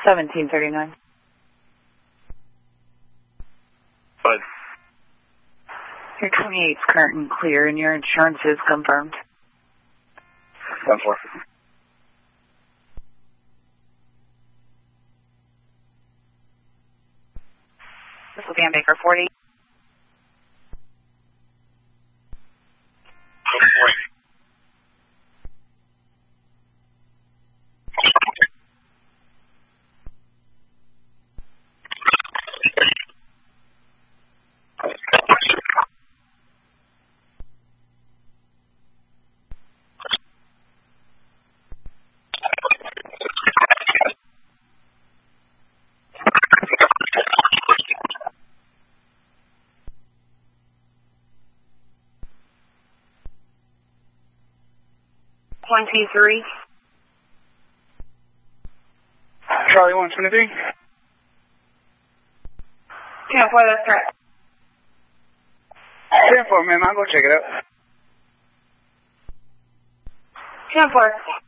1739. But Your 28 is current and clear, and your insurance is confirmed. 10-4. This will be on Baker 40. $23. Charlie 123. 10-4, that's correct. 10-4, ma'am. I'll go check it out. 10-4.